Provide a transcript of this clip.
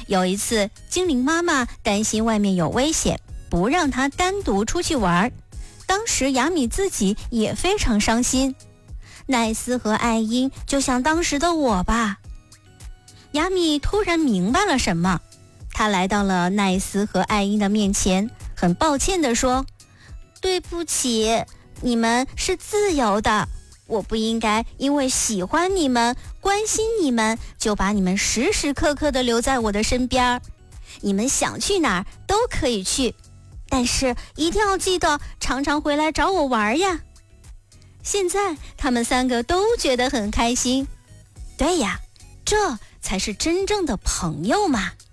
有一次，精灵妈妈担心外面有危险，不让她单独出去玩。当时雅米自己也非常伤心。奈斯和艾因就像当时的我吧。雅米突然明白了什么，他来到了奈斯和艾因的面前，很抱歉地说：对不起，你们是自由的，我不应该因为喜欢你们、关心你们，就把你们时时刻刻地留在我的身边。你们想去哪儿都可以去，但是一定要记得常常回来找我玩呀。现在他们3个都觉得很开心。对呀，这才是真正的朋友嘛。